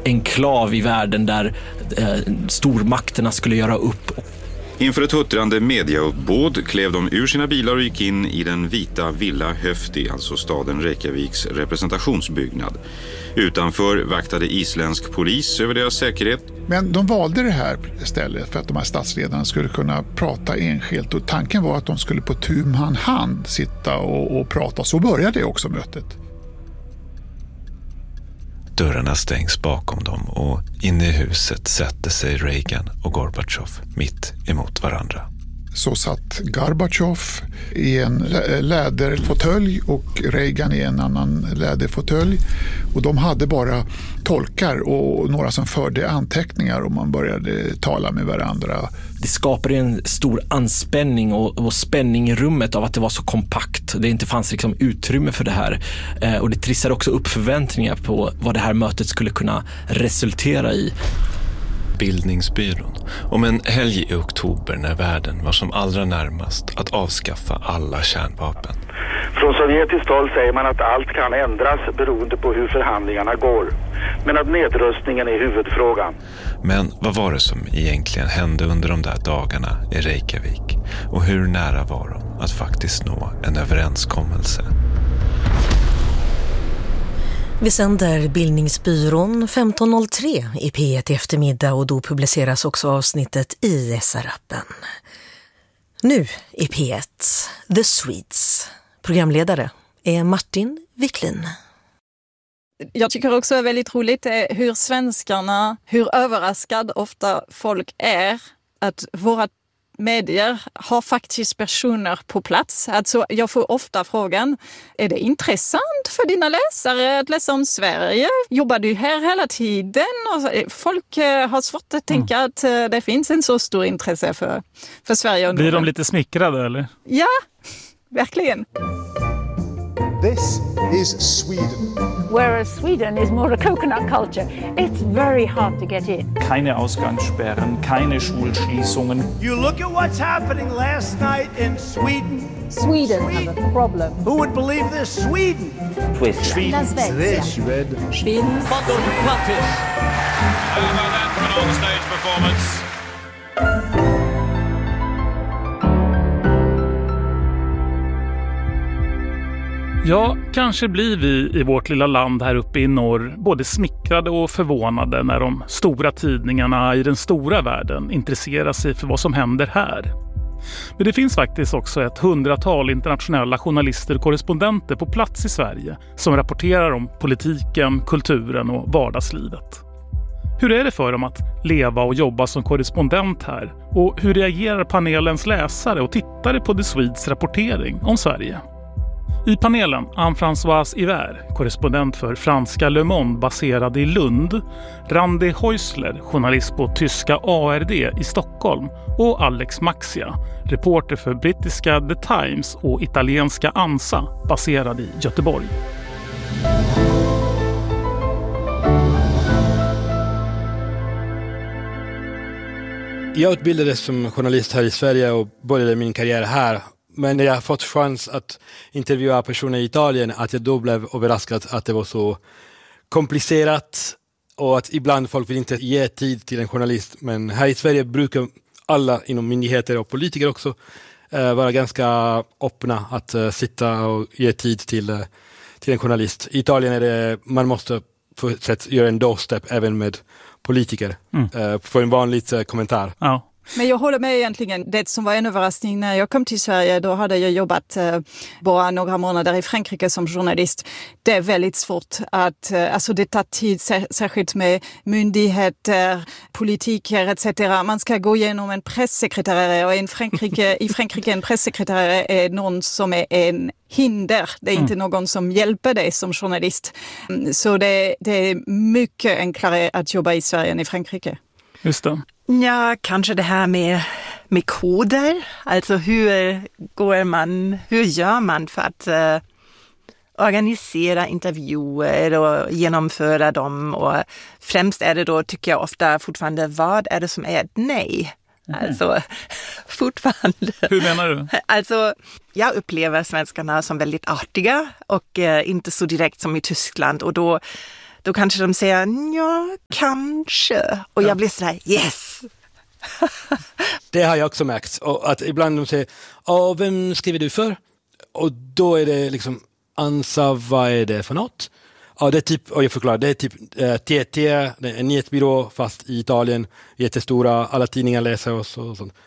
enklav i världen där stormakterna skulle göra upp. Inför ett huttrande mediauppbåd klev de ur sina bilar och gick in i den vita Villa Höfti, alltså staden Reykjaviks representationsbyggnad. Utanför vaktade isländsk polis över deras säkerhet. Men de valde det här stället för att de här statsledarna skulle kunna prata enskilt, och tanken var att de skulle på tu man hand sitta och prata. Så började också mötet. Dörrarna stängs bakom dem och inne i huset sätter sig Reagan och Gorbatjov mitt emot varandra. Så satt Gorbatjov i en läderfåtölj och Reagan i en annan läderfåtölj. Och de hade bara tolkar och några som förde anteckningar, och man började tala med varandra. Det skapade en stor anspänning och spänning i rummet av att det var så kompakt. Det inte fanns liksom utrymme för det här. Och det trissade också upp förväntningar på vad det här mötet skulle kunna resultera i. Bildningsbyrån. Om en helg i oktober när världen var som allra närmast att avskaffa alla kärnvapen. Från sovjetiskt håll säger man att allt kan ändras beroende på hur förhandlingarna går. Men att nedrustningen är huvudfrågan. Men vad var det som egentligen hände under de där dagarna i Reykjavik? Och hur nära var de att faktiskt nå en överenskommelse? Vi sänder Bildningsbyrån 15.03 i P1 i eftermiddag, och då publiceras också avsnittet i SR-appen. Nu i P1, The Swedes. Programledare är Martin Wiklin. Jag tycker också är väldigt roligt hur svenskarna, hur överraskad ofta folk är att våra medier har faktiskt personer på plats. Alltså, jag får ofta frågan, är det intressant för dina läsare att läsa om Sverige? Jobbar du här hela tiden? Och folk har svårt att tänka att det finns en så stor intresse för Sverige. Och blir de lite smickrade eller? Ja, verkligen. This is Sweden. Whereas Sweden is more a coconut culture. It's very hard to get in. Keine Ausgangssperren, keine Schulschließungen. You look at what's happening last night in Sweden. Sweden have a problem. Who would believe this? Sweden. Sweden. Sweden. How about that for an on-stage performance? Ja, kanske blir vi i vårt lilla land här uppe i norr både smickrade och förvånade när de stora tidningarna i den stora världen intresserar sig för vad som händer här. Men det finns faktiskt också ett 100-tal internationella journalister och korrespondenter på plats i Sverige som rapporterar om politiken, kulturen och vardagslivet. Hur är det för dem att leva och jobba som korrespondent här? Och hur reagerar panelens läsare och tittare på The Swedes rapportering om Sverige? I panelen Anne-Françoise Hiver, korrespondent för franska Le Monde baserad i Lund, Randi Häusler, journalist på tyska ARD i Stockholm, och Alex Maxia, reporter för brittiska The Times och italienska ANSA, baserad i Göteborg. Jag utbildades som journalist här i Sverige och började min karriär här. Men när jag fått chans att intervjua personer i Italien, att jag då blev överraskad att det var så komplicerat och att ibland folk vill inte ge tid till en journalist. Men här i Sverige brukar alla inom myndigheter och politiker också vara ganska öppna att sitta och ge tid till en journalist. I Italien är det, man måste göra en doorstep även med politiker för en vanlig kommentar. Ja. Men jag håller med egentligen. Det som var en överraskning när jag kom till Sverige, då hade jag jobbat bara några månader i Frankrike som journalist. Det är väldigt svårt att, alltså det tar tid särskilt med myndigheter, politiker etc. Man ska gå igenom en pressekreterare, och i Frankrike en pressekreterare är någon som är en hinder. Det är inte någon som hjälper dig som journalist. Så det är mycket enklare att jobba i Sverige än i Frankrike. Just det. Ja, kanske det här med koder. Alltså hur gör man för att organisera intervjuer och genomföra dem? Och främst är det då, tycker jag ofta fortfarande, vad är det som är ett nej? Alltså, fortfarande. Hur menar du? Alltså, jag upplever svenskarna som väldigt artiga och inte så direkt som i Tyskland. Och då då kanske de säger ja, kanske. Och jag blir sådär, yes! Det har jag också märkt. Och att ibland de säger, vem skriver du för? Och då är det liksom, Ansa, vad är det för något? Ja, det är typ, och jag förklarar, det är typ TT, det är en nyhetsbyrå fast i Italien, jättestora, alla tidningar läser oss och sånt.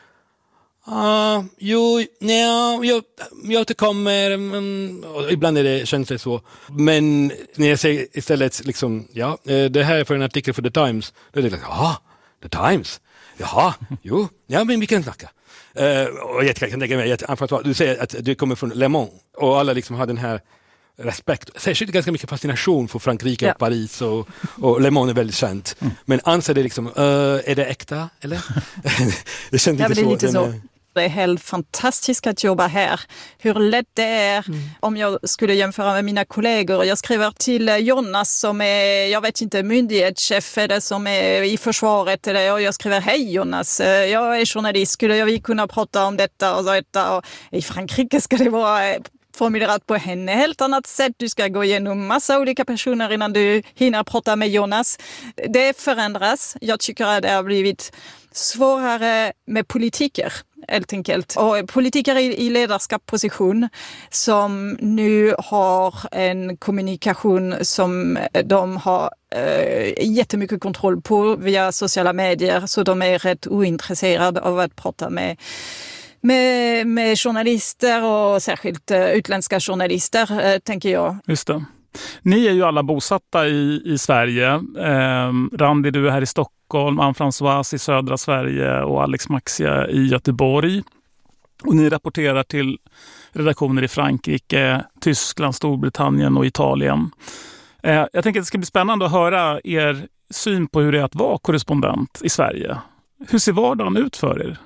Jag återkommer, och ibland känns det så. Men när jag säger istället liksom, det här är för en artikel för The Times, då är det liksom, The Times? Jaha, men vi kan snacka. Och jag kan tänka mig, du säger att du kommer från Le Monde och alla liksom har den här respekt, särskilt ganska mycket fascination för Frankrike och Paris och Le Monde är väldigt känt. Men anser det liksom, är det äkta eller? Det känns lite så. Det är helt fantastiskt att jobba här. Hur lätt det är om jag skulle jämföra med mina kollegor. Jag skriver till Jonas som är, jag vet inte, myndighetschef eller som är i försvaret. Och jag skriver, hej Jonas, jag är journalist. Skulle vi kunna prata om detta och detta? Och i Frankrike ska det vara formulerat på en helt annat sätt. Du ska gå igenom massa olika personer innan du hinner prata med Jonas. Det förändras. Jag tycker att det har blivit svårare med politiker, helt enkelt. Och politiker i ledarskapsposition som nu har en kommunikation som de har jättemycket kontroll på via sociala medier, så de är rätt ointresserade av att prata med journalister och särskilt utländska journalister, tänker jag. Just det. Ni är ju alla bosatta i Sverige. Randi, du är här i Stockholm, Anne-Françoise i södra Sverige och Alex Maxia i Göteborg. Och ni rapporterar till redaktioner i Frankrike, Tyskland, Storbritannien och Italien. Jag tänker att det ska bli spännande att höra er syn på hur det är att vara korrespondent i Sverige. Hur ser vardagen ut för er?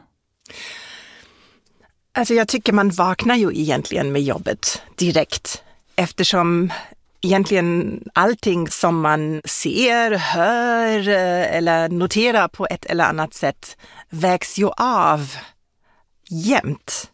Alltså jag tycker man vaknar ju egentligen med jobbet direkt, eftersom egentligen allting som man ser, hör eller noterar på ett eller annat sätt vägs ju av jämt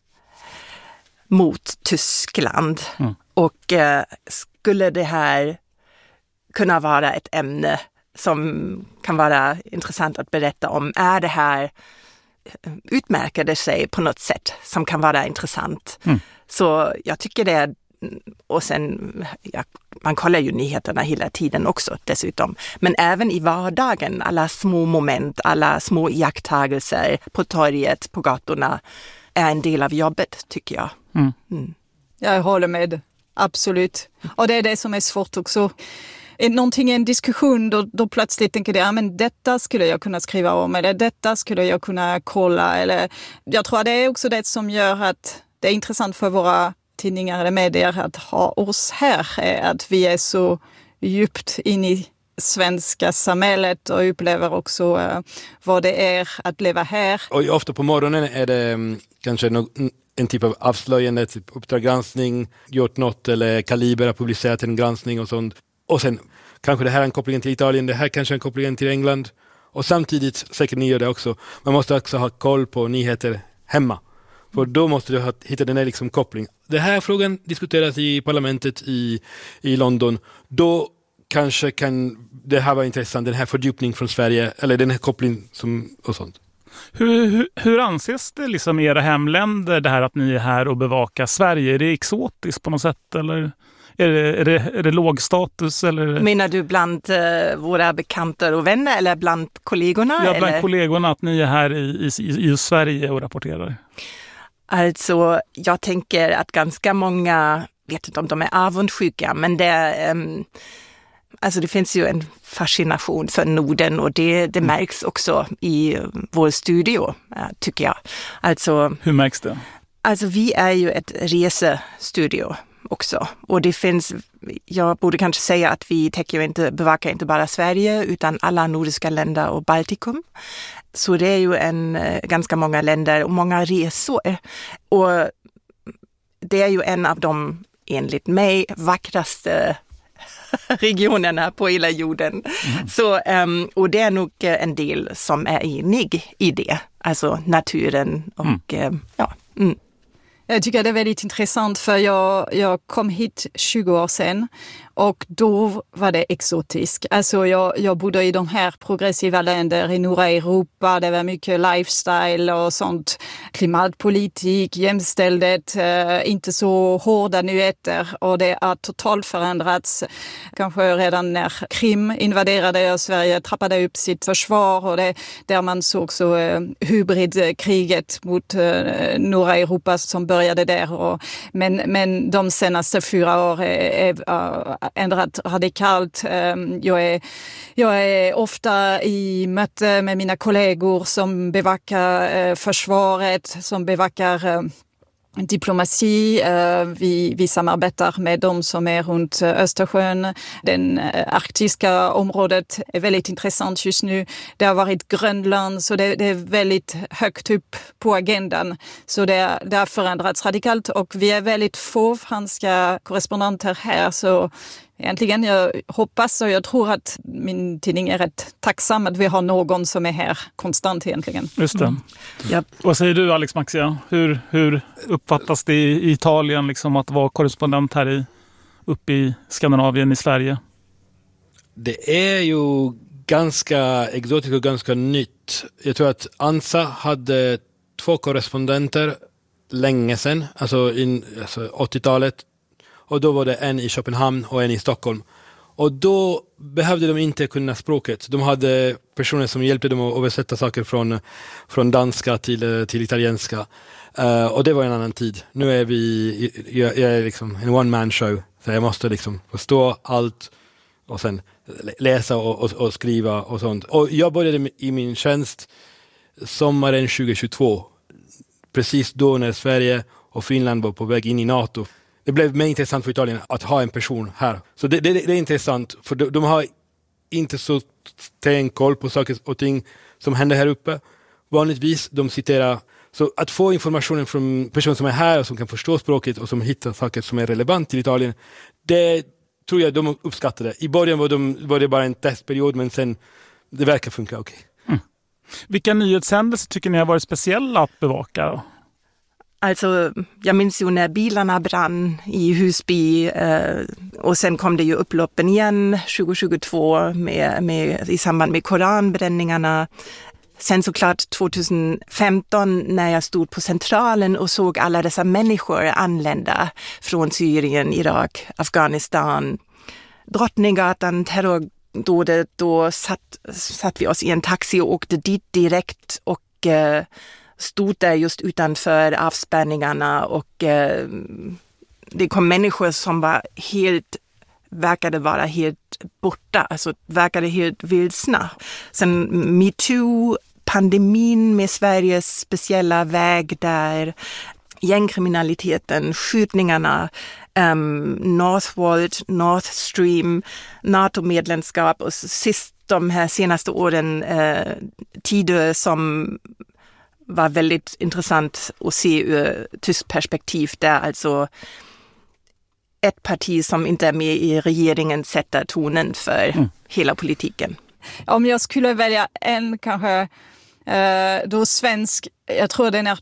mot Tyskland. Och skulle det här kunna vara ett ämne som kan vara intressant att berätta om, är det här utmärker det sig på något sätt som kan vara intressant. Så jag tycker det är, och sen man kollar ju nyheterna hela tiden också dessutom, men även i vardagen, alla små moment, alla små iakttagelser på torget, på gatorna är en del av jobbet, tycker jag. Jag håller med, absolut. Och det är det som är svårt också. Någonting i en diskussion då plötsligt tänker jag, men detta skulle jag kunna skriva om, eller detta skulle jag kunna kolla, eller jag tror att det är också det som gör att det är intressant för våra tidningar eller medier att ha oss här, att vi är så djupt in i svenska samhället och upplever också vad det är att leva här. Och ofta på morgonen är det kanske en typ av avslöjande, typ Uppdrag granskning, gjort något, eller Kaliber har publicerat en granskning och sånt. Och sen kanske det här är en koppling till Italien, det här kanske är en koppling till England. Och samtidigt, säkert ni gör det också, man måste också ha koll på nyheter hemma. För då måste du hitta den här liksom koppling. Den här frågan diskuteras i parlamentet i London. Då kanske kan det här vara intressant, den här fördjupning från Sverige, eller den här kopplingen och sånt. Hur anses det liksom i era hemländer, det här att ni är här och bevakar Sverige? Är det exotiskt på något sätt, eller är det låg status? Eller? Menar du bland våra bekanta och vänner eller bland kollegorna? Ja, bland kollegorna, att ni är här i Sverige och rapporterar. Alltså, jag tänker att ganska många, vet inte om de är avundsjuka, men det finns ju en fascination för Norden, och det märks också i vår studio, tycker jag. Alltså, hur märks det? Alltså, vi är ju ett resestudio också, och det finns, jag borde kanske säga att vi bevakar inte bara Sverige utan alla nordiska länder och Baltikum. Så det är ju ganska många länder och många resor. Och det är ju en av de, enligt mig, vackraste regionerna på hela jorden. Så, och det är nog en del som är enig i det. Alltså naturen och Jag tycker det är väldigt intressant, för jag kom hit 20 år sedan Och då var det exotiskt. Alltså jag bodde i de här progressiva länder i norra Europa. Det var mycket lifestyle och sånt. Klimatpolitik, jämställdhet, inte så hårda nyheter. Och det har totalt förändrats. Kanske redan när Krim invaderade och Sverige trappade upp sitt försvar. Och det, där man såg så hybridkriget mot norra Europa som började där. Men de senaste 4 åren är ändrat radikalt. Jag är ofta i möte med mina kollegor som bevakar försvaret, som bevakar diplomati. Vi samarbetar med dem som är runt Östersjön. Den arktiska området är väldigt intressant just nu. Det har varit Grönland, så det är väldigt högt upp på agendan. Så det har förändrats radikalt och vi är väldigt få franska korrespondenter här, så egentligen jag hoppas och jag tror att min tidning är rätt tacksam att vi har någon som är här konstant egentligen. Just det. Ja. Vad säger du, Alex Maxia? Hur uppfattas det i Italien liksom, att vara korrespondent här uppe i Skandinavien i Sverige? Det är ju ganska exotiskt och ganska nytt. Jag tror att ANSA hade 2 korrespondenter länge sedan, alltså 80-talet. Och då var det en i Köpenhamn och en i Stockholm. Och då behövde de inte kunna språket. De hade personer som hjälpte dem att översätta saker från danska till italienska. Och det var en annan tid. Nu är jag är liksom en one-man show. Så jag måste liksom förstå allt och sen läsa och skriva och sånt. Och jag började i min tjänst sommaren 2022. Precis då när Sverige och Finland var på väg in i NATO. Det blev mer intressant för Italien att ha en person här. Så det är intressant, för de har inte så stenkoll på saker och ting som händer här uppe. Vanligtvis de citerar. Så att få informationen från personer som är här och som kan förstå språket och som hittar saker som är relevant till Italien, det tror jag de uppskattade. I början var det bara en testperiod, men sen det verkar funka okej. Vilka nyhetshändelser tycker ni har varit speciella att bevaka? Alltså, jag minns ju när bilarna brann i Husby och sen kom det ju upploppen igen 2022 i samband med koranbränningarna. Sen såklart 2015 när jag stod på Centralen och såg alla dessa människor anlända från Syrien, Irak, Afghanistan, Drottninggatan, terrordådet, då satt vi oss i en taxi och åkte dit direkt och stod där just utanför avspärrningarna och det kom människor som verkade vara helt borta, alltså verkade helt vilsna. Sen MeToo, pandemin med Sveriges speciella väg där, gängkriminaliteten, skjutningarna, Northvolt, Nord Stream, NATO-medlemskap och sist de här senaste åren tider som var väldigt intressant att se ur tysk perspektiv, där alltså ett parti som inte är med i regeringen sätter tonen för hela politiken. Om jag skulle välja en kanske då svensk, jag tror den är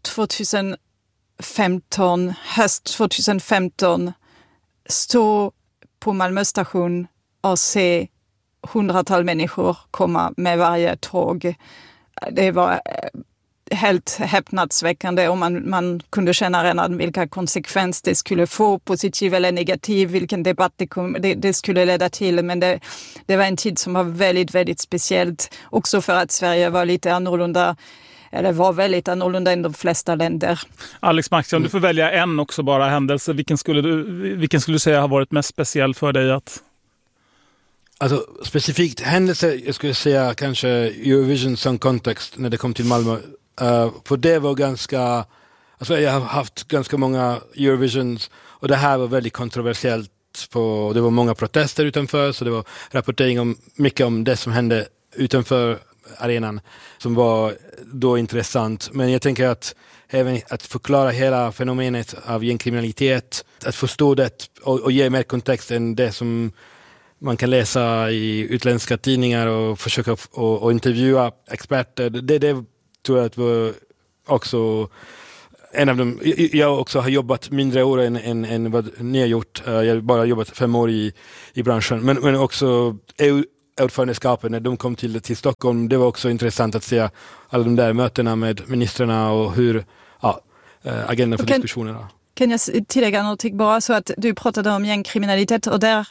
2015, höst 2015, stå på Malmö station och se 100-tal människor komma med varje tåg. Det var helt häpnadsväckande och man kunde känna redan vilka konsekvenser det skulle få, positiv eller negativ, vilken debatt det skulle leda till. Men det var en tid som var väldigt, väldigt speciellt. Också för att Sverige var lite annorlunda, eller var väldigt annorlunda än de flesta länder. Alex Maxia, om du får välja en också bara händelse, vilken skulle du säga har varit mest speciell för dig att... Alltså specifikt händelse, jag skulle säga kanske Eurovision Song Contest när det kom till Malmö. För det var ganska, alltså jag har haft ganska många Eurovisions och det här var väldigt kontroversiellt. Det var många protester utanför, så det var rapportering mycket om det som hände utanför arenan som var då intressant. Men jag tänker att även att förklara hela fenomenet av gängkriminalitet, att förstå det och ge mer kontext än det som man kan läsa i utländska tidningar och försöka och intervjua experter. Det tror jag att var också en av dem, jag också har jobbat mindre år än vad ni har gjort. Jag har bara jobbat 5 år i branschen. Men också EU-ordförandeskapet när de kom till Stockholm. Det var också intressant att se alla de där mötena med ministrarna och hur agendan för diskussionerna. Kan jag tillägga något bara så att du pratade om gängkriminalitet och där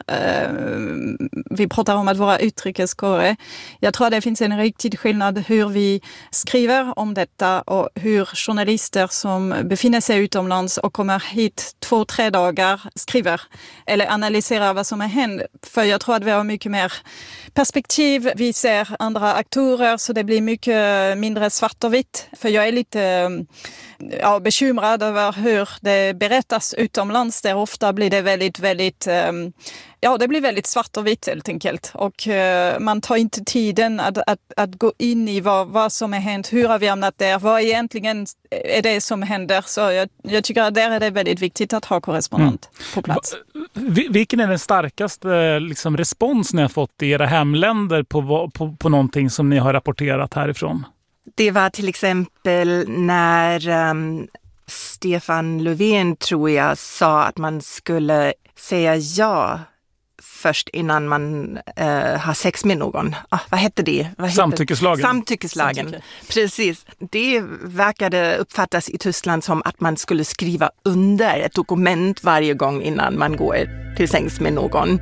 vi pratar om att vara utrikeskåre. Jag tror att det finns en riktig skillnad hur vi skriver om detta och hur journalister som befinner sig utomlands och kommer hit 2-3 dagar skriver eller analyserar vad som har hänt. För jag tror att vi har mycket mer perspektiv. Vi ser andra aktörer så det blir mycket mindre svart och vitt. För jag är lite bekymrad över hur det berättas utomlands där ofta blir det väldigt det blir väldigt svart och vitt helt enkelt och man tar inte tiden att gå in i vad som har hänt, hur har vi hamnat där, vad egentligen är det som händer, så jag tycker att där är det väldigt viktigt att ha korrespondent på plats. Vilken är den starkaste respons ni har fått i era hemländer på någonting som ni har rapporterat härifrån? Det var till exempel när Stefan Löfven, tror jag, sa att man skulle säga ja först innan man har sex med någon. Vad hette det? Samtyckeslagen. Samtyckeslagen, precis. Det verkade uppfattas i Tyskland som att man skulle skriva under ett dokument varje gång innan man går till sängs med någon.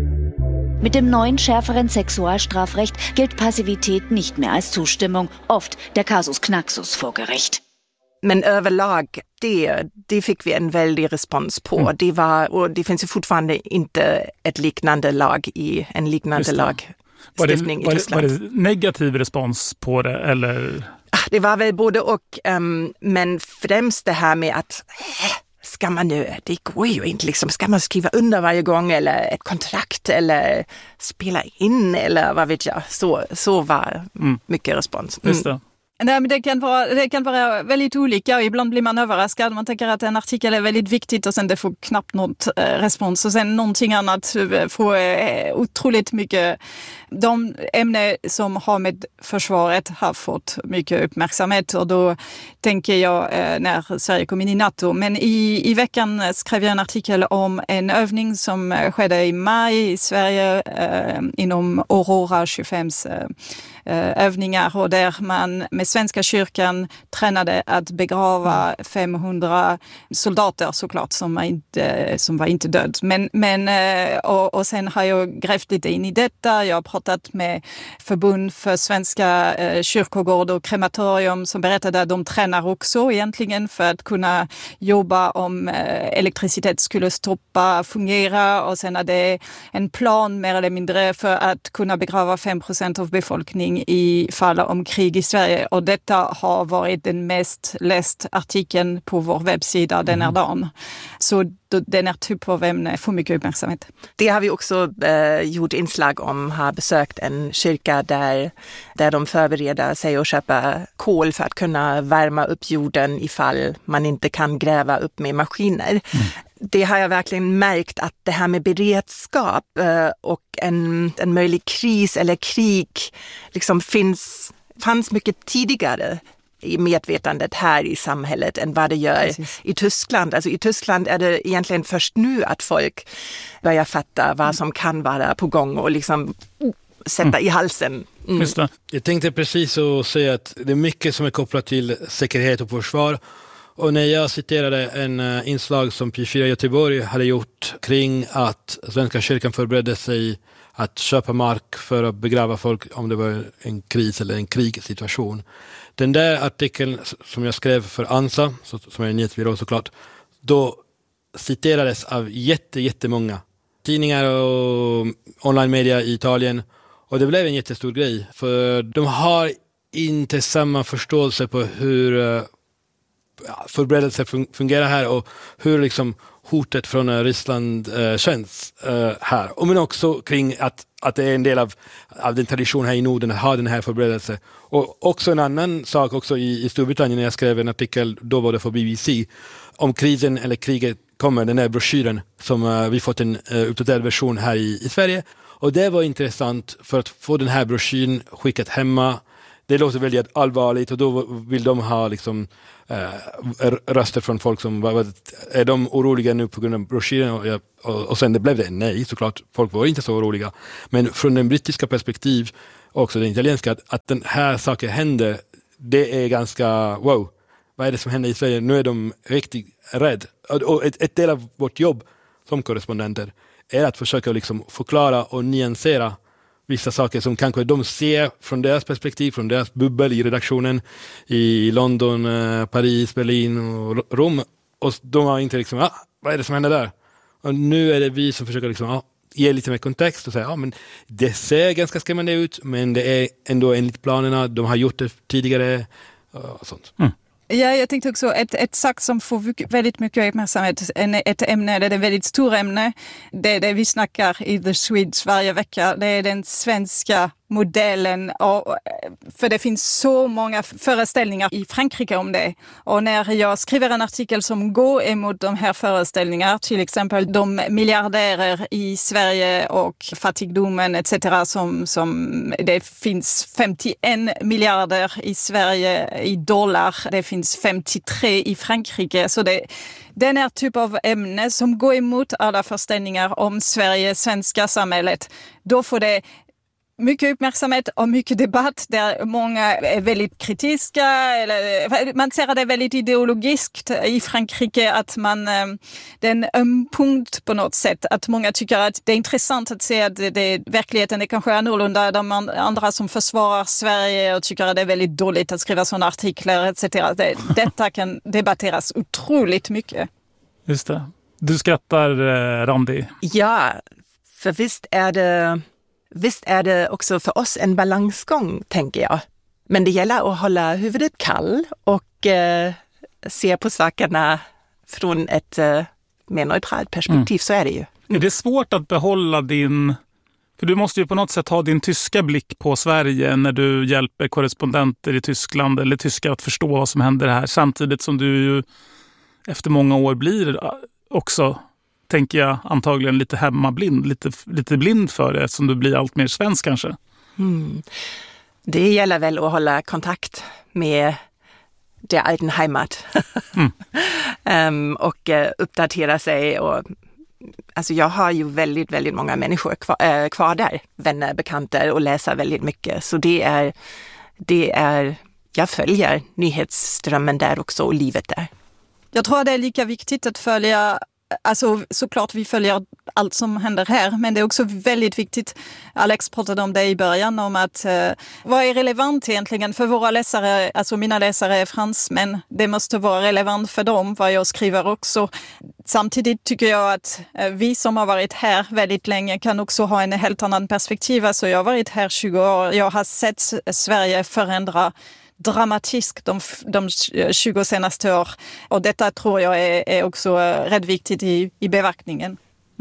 Mit dem neuen, schärferen Sexualstrafrecht gilt Passivität nicht mehr als Zustimmung, oft der Casus Knaxus vor Gericht. Men överlag, det fick vi en väldig respons på. Det finns ju fortfarande inte ett liknande lag i en liknande lagstiftning i Tyskland. Var det negativ respons på det, eller? Det var väl både och, men främst det här med att ska man nu, det går ju inte ska man skriva under varje gång eller ett kontrakt eller spela in eller vad vet jag. Så var mycket respons. Just det. Nej, men det kan vara väldigt olika och ibland blir man överraskad. Man tänker att en artikel är väldigt viktigt och sen det får knappt något respons och sen någonting annat får otroligt mycket. De ämnen som har med försvaret har fått mycket uppmärksamhet och då tänker jag när Sverige kom in i NATO. Men i veckan skrev jag en artikel om en övning som skedde i maj i Sverige inom Aurora 25s övningar och där man med Svenska kyrkan tränade att begrava 500 soldater såklart som var inte död. Men och sen har jag grävt lite in i detta. Jag har pratat med förbund för svenska kyrkogård och krematorium som berättade att de tränar också egentligen för att kunna jobba om elektricitet skulle fungera och sen är det en plan mer eller mindre för att kunna begrava 5% av befolkningen i fall om krig i Sverige och detta har varit den mest läst artikeln på vår webbsida den här dagen. Så den här typ av ämne får mycket uppmärksamhet. Det har vi också gjort inslag om, har besökt en kyrka där de förbereder sig och köper kol för att kunna värma upp jorden ifall man inte kan gräva upp med maskiner. Det har jag verkligen märkt att det här med beredskap och en möjlig kris eller krig fanns mycket tidigare i medvetandet här i samhället än vad det gör i Tyskland. Alltså i Tyskland är det egentligen först nu att folk börjar fatta vad som kan vara på gång och sätta i halsen. Just det. Jag tänkte precis att säga att det är mycket som är kopplat till säkerhet och försvar. Och när jag citerade en inslag som P4 Göteborg hade gjort kring att Svenska kyrkan förberedde sig att köpa mark för att begrava folk om det var en kris eller en krigssituation. Den där artikeln som jag skrev för ANSA, som är en nyhetsbyrå såklart, då citerades av jättemånga tidningar och online media i Italien och det blev en jättestor grej för de har inte samma förståelse på hur förberedelser fungerar här och hur hotet från Ryssland känns här. Men också kring att det är en del av den tradition här i Norden att ha den här förberedelsen. Och också en annan sak också i Storbritannien när jag skrev en artikel, då var det för BBC, om krisen eller kriget kommer, den här broschyren som vi fått en uppdaterad version här i Sverige. Och det var intressant för att få den här broschyren skickat hemma. det låter väldigt allvarligt och då vill de ha liksom, röster från folk som är de oroliga nu på grund av broschyren och sen det blev det nej, såklart, folk var inte så oroliga, men från den brittiska perspektiv också den italienska, att den här saken händer, det är ganska wow, vad är det som händer i Sverige? Nu är de riktigt rädda. Och ett del av vårt jobb som korrespondenter är att försöka liksom förklara och nyansera vissa saker som kanske de ser från deras perspektiv, från deras bubbel i redaktionen i London, Paris, Berlin och Rom. Och de har inte liksom, vad är det som händer där? Och nu är det vi som försöker liksom, ge lite mer kontext och säga, men det ser ganska skrämmande ut, men det är ändå enligt planerna, de har gjort det tidigare och sånt. Ja, jag tänkte också ett sak som får väldigt mycket uppmärksamhet, ett ämne, det är ett väldigt stort ämne, det är det vi snackar i The Swedes varje vecka, det är den svenska modellen, för det finns så många föreställningar i Frankrike om det. Och när jag skriver en artikel som går emot de här föreställningarna, till exempel de miljardärer i Sverige och fattigdomen etc. som det finns 51 miljarder i Sverige i dollar, det finns 53 i Frankrike, så den här typ av ämne som går emot alla föreställningar om Sverige, svenska samhället, då får det mycket uppmärksamhet och mycket debatt där många är väldigt kritiska, eller man ser att det är väldigt ideologiskt i Frankrike, att det är en ömpunkt på något sätt, att många tycker att det är intressant att se att verkligheten är kanske annorlunda, de andra som försvarar Sverige och tycker att det är väldigt dåligt att skriva sådana artiklar etc. Detta kan debatteras otroligt mycket. Just det. Du skrattar, Randi. Ja, för visst är det också för oss en balansgång, tänker jag. Men det gäller att hålla huvudet kall och se på sakerna från ett mer neutralt perspektiv, så är det ju. Är det svårt att behålla för du måste ju på något sätt ha din tyska blick på Sverige när du hjälper korrespondenter i Tyskland eller tyskar att förstå vad som händer här, samtidigt som du ju efter många år blir också, tänker jag, antagligen lite hemmablind, lite blind för det, som du blir allt mer svensk kanske. Det gäller väl att hålla kontakt med der alten Heimat och uppdatera sig. Och, alltså jag har ju väldigt, väldigt många människor kvar där, vänner, bekanta, och läser väldigt mycket. Så det är jag följer nyhetsströmmen där också och livet där. Jag tror att det är lika viktigt att följa, alltså såklart vi följer allt som händer här, men det är också väldigt viktigt, Alex pratade om det i början, om att vad är relevant egentligen för våra läsare, alltså mina läsare är fransmän, det måste vara relevant för dem vad jag skriver också. Samtidigt tycker jag att vi som har varit här väldigt länge kan också ha en helt annan perspektiv, alltså jag har varit här 20 år, jag har sett Sverige förändra dramatiskt de 20 senaste år. Och detta tror jag är också rätt viktigt i bevakningen.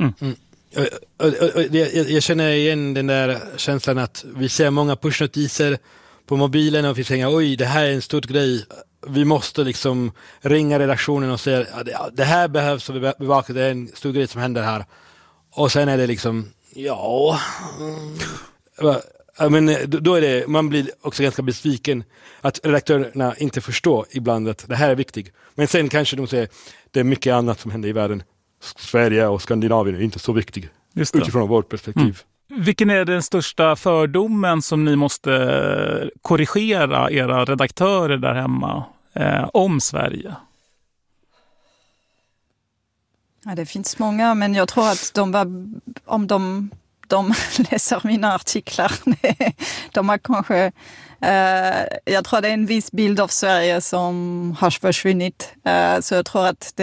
Jag känner igen den där känslan att vi ser många pushnotiser på mobilen och vi tänker, oj, det här är en stor grej. Vi måste liksom ringa redaktionen och säga, det här behövs och bevaka, det är en stor grej som händer här. Och sen är det liksom, men då är det, man blir också ganska besviken att redaktörerna inte förstår ibland att det här är viktigt. Men sen kanske de säger, det är mycket annat som händer i världen. Sverige och Skandinavien är inte så viktigt utifrån vårt perspektiv. Vilken är den största fördomen som ni måste korrigera era redaktörer där hemma om Sverige? Ja, det finns många, men jag tror att om de läser mina artiklar, de har kanske, jag tror det är en viss bild av Sverige som har försvunnit, så jag tror att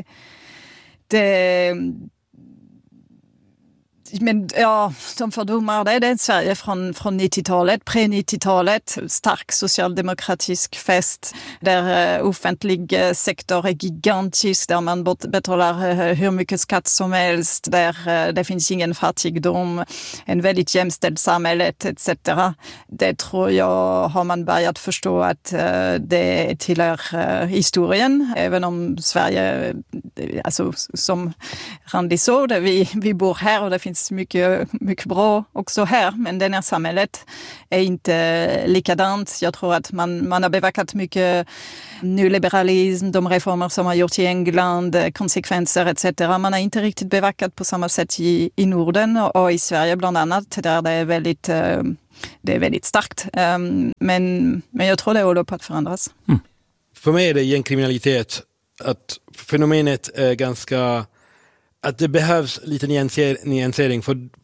men ja, de fördomar, det är Sverige från 90-talet, pre-90-talet, stark socialdemokratisk fest där offentlig sektor är gigantisk, där man betalar hur mycket skatt som helst, där det finns ingen fattigdom, en väldigt jämställd samhälle etc. Det tror jag har man börjat förstå att det tillhör historien, även om Sverige, alltså som Randi sa, vi bor här och det finns finns mycket, mycket bra också här, men det här samhället är inte likadant. Jag tror att man har bevakat mycket nyliberalism, de reformer som har gjorts i England, konsekvenser etc. Man har inte riktigt bevakat på samma sätt i Norden och i Sverige bland annat, där det är väldigt starkt. Men jag tror det håller på att förändras. Mm. För mig är det gängkriminalitet att fenomenet är ganska... Att det behövs lite nyansering.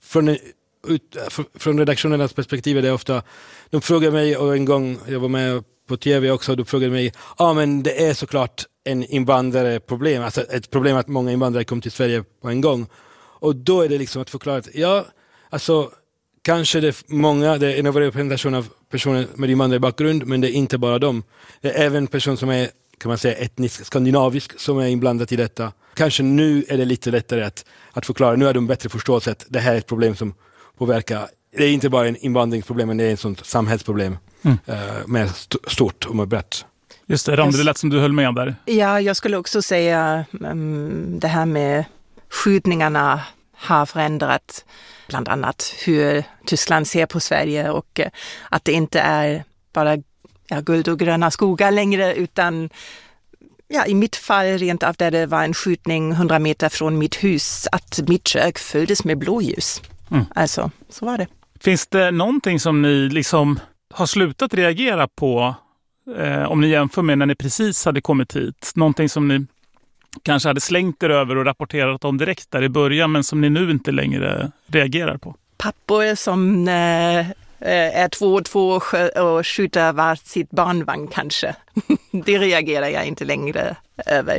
Från redaktionernas perspektiv är det ofta... De frågar mig, och en gång jag var med på tv också, de frågade mig, men det är såklart en invandrarproblem. Alltså ett problem att många invandrare kom till Sverige på en gång. Och då är det liksom att förklara att, kanske det är en överrepresentation av personer med invandrarbakgrund, men det är inte bara dem. Det är även personer som är, kan man säga, etnisk skandinavisk som är inblandat i detta. Kanske nu är det lite lättare att förklara. Nu har de bättre förståelse att det här är ett problem som påverkar. Det är inte bara en invandringsproblem, men det är ett sånt samhällsproblem med stort och med brett. Just det, Randi, det lät som du höll med där. Ja, jag skulle också säga det här med skjutningarna har förändrat bland annat hur Tyskland ser på Sverige och att det inte är bara guld och gröna skogar längre, utan i mitt fall rent av där det var en skjutning 100 meter från mitt hus, att mitt kök fylldes med blåljus. Alltså, så var det. Finns det någonting som ni liksom har slutat reagera på om ni jämför med när ni precis hade kommit hit? Någonting som ni kanske hade slängt er över och rapporterat om direkt där i början, men som ni nu inte längre reagerar på? Pappor som är 2 och skjuter var sitt barnvagn kanske. Det reagerar jag inte längre över.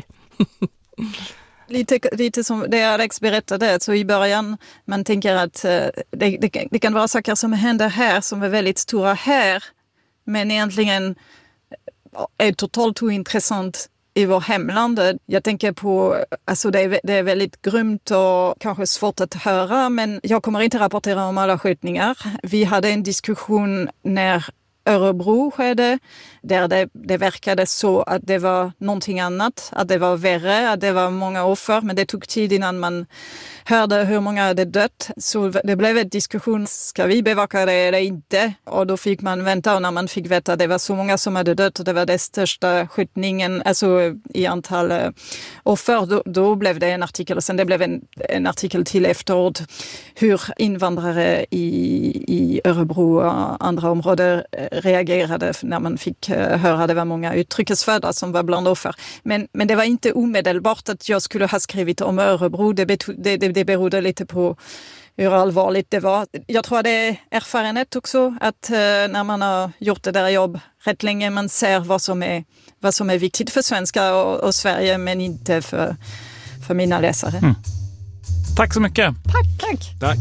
Lite som det Alex berättade, så i början man tänker att det kan vara saker som händer här som är väldigt stora här, men egentligen är totalt ointressant i vår hemland. Jag tänker på, alltså det är väldigt grymt och kanske svårt att höra, men jag kommer inte rapportera om alla skjutningar. Vi hade en diskussion när Örebro skedde, där det verkade så att det var någonting annat, att det var värre, att det var många offer, men det tog tid innan man hörde hur många hade dött. Så det blev en diskussion, ska vi bevaka det eller inte? Och då fick man vänta, och när man fick veta att det var så många som hade dött och det var den största skjutningen, alltså i antal offer, då blev det en artikel, och sen det blev en artikel till efteråt hur invandrare i Örebro och andra områden reagerade när man fick höra att det var många utrikesfödda som var bland offer. Men det var inte omedelbart att jag skulle ha skrivit om Örebro. Det berodde lite på hur allvarligt det var. Jag tror det är erfarenhet också, att när man har gjort det där jobb rätt länge, man ser vad som är viktigt för svenska och Sverige, men inte för mina läsare. Mm. Tack så mycket. Tack.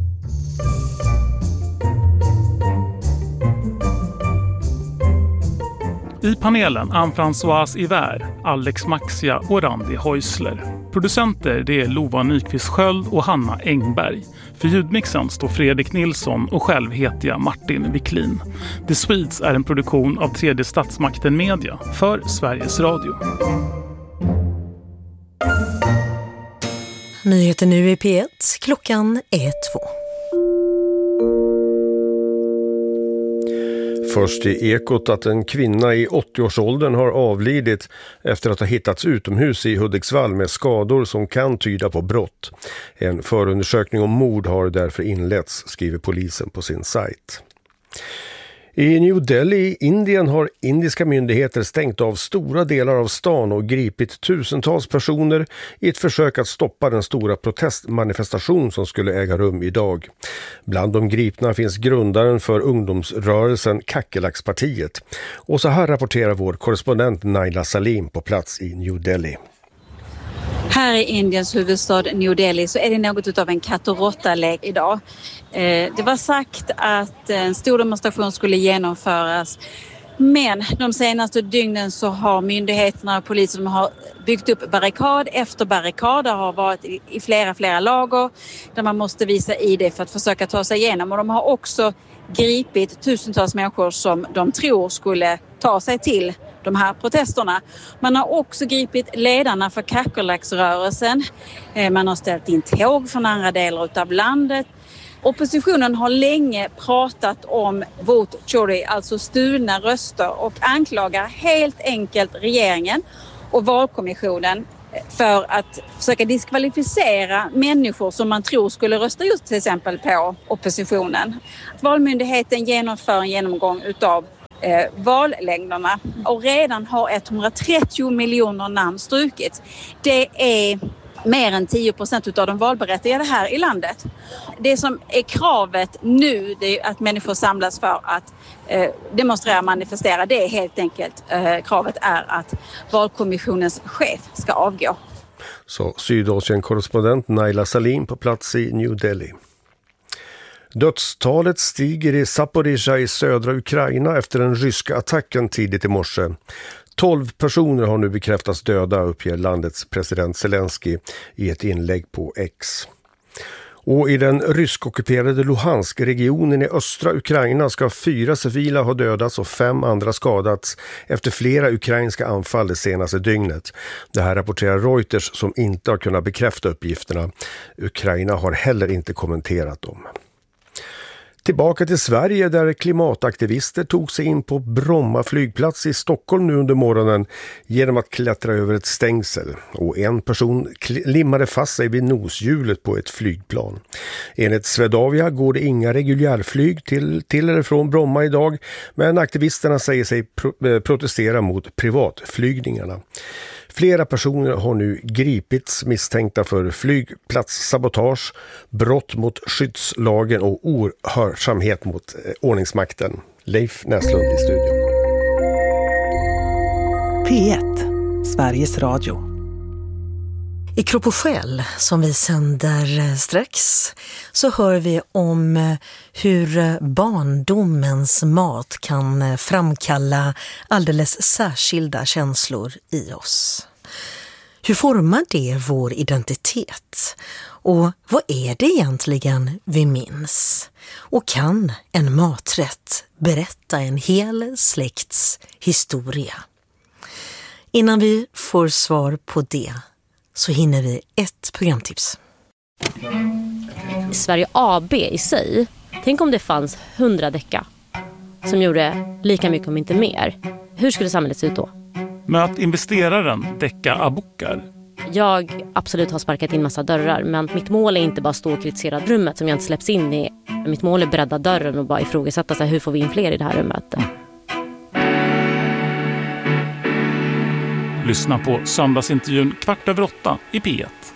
I panelen Anne-Françoise Hiver, Alex Maxia och Randi Häusler. Producenter det är Lova Nyqvist Sköld och Hanna Engberg. För ljudmixen står Fredrik Nilsson och själv heter jag Martin Wiklin. The Swedes är en produktion av Tredje Statsmakten Media för Sveriges Radio. Nyheter nu i P1, klockan är 2. Först i Ekot att en kvinna i 80-årsåldern har avlidit efter att ha hittats utomhus i Hudiksvall med skador som kan tyda på brott. En förundersökning om mord har därför inletts, skriver polisen på sin sajt. I New Delhi i Indien har indiska myndigheter stängt av stora delar av stan och gripit tusentals personer i ett försök att stoppa den stora protestmanifestation som skulle äga rum idag. Bland de gripna finns grundaren för ungdomsrörelsen Kackelackspartiet. Och så här rapporterar vår korrespondent Naila Salim på plats i New Delhi. Här i Indiens huvudstad New Delhi så är det något av en katt- och råtta-lek idag. Det var sagt att en stor demonstration skulle genomföras, men de senaste dygnen så har myndigheterna och polisen har byggt upp barrikad efter barrikad. Det har varit i flera lager där man måste visa ID för att försöka ta sig igenom, och de har också gripit tusentals människor som de tror skulle ta sig till de här protesterna. Man har också gripit ledarna för kackerlacksrörelsen. Man har ställt in tåg från andra delar av landet. Oppositionen har länge pratat om vote chori, alltså stulna röster, och anklagar helt enkelt regeringen och valkommissionen för att försöka diskvalificera människor som man tror skulle rösta just till exempel på oppositionen. Valmyndigheten genomför en genomgång utav vallängderna och redan har 130 miljoner namn strukits. Det är mer än 10% av de valberättigade här i landet. Det som är kravet nu, det är att människor samlas för att demonstrera och manifestera. Det är helt enkelt, kravet är att valkommissionens chef ska avgå. Så Sydasien-korrespondent Naila Salim på plats i New Delhi. Dödstalet stiger i Zaporizjzja i södra Ukraina efter den ryska attacken tidigt i morse. 12 personer har nu bekräftats döda, uppger landets president Zelensky i ett inlägg på X. Och i den ryskockuperade Luhansk-regionen i östra Ukraina ska 4 civila ha dödats och 5 andra skadats efter flera ukrainska anfall det senaste dygnet. Det här rapporterar Reuters som inte har kunnat bekräfta uppgifterna. Ukraina har heller inte kommenterat dem. Tillbaka till Sverige där klimataktivister tog sig in på Bromma flygplats i Stockholm nu under morgonen genom att klättra över ett stängsel. Och en person limmade fast sig vid noshjulet på ett flygplan. Enligt Swedavia går det inga reguljärflyg till eller från Bromma idag, men aktivisterna säger sig protestera mot privatflygningarna. Flera personer har nu gripits misstänkta för flygplatssabotage, brott mot skyddslagen och ohörsamhet mot ordningsmakten. Leif Näslund i studion. P1, Sveriges Radio. I Kropp och själ, som vi sänder strax, så hör vi om hur barndomens mat kan framkalla alldeles särskilda känslor i oss. Hur formar det vår identitet? Och vad är det egentligen vi minns? Och kan en maträtt berätta en hel släkts historia? Innan vi får svar på det så hinner vi ett programtips. Sverige AB i sig, tänk om det fanns 100 Deca som gjorde lika mycket om inte mer. Hur skulle samhället se ut då? Med att investeraren Deca Abukar. Jag absolut har sparkat in massa dörrar, men mitt mål är inte bara stå och kritisera rummet som jag inte släpps in i. Mitt mål är bredda dörren och bara ifrågasätta sig, hur får vi in fler i det här rummet? Lyssna på söndagsintervjun 7:15 i P1.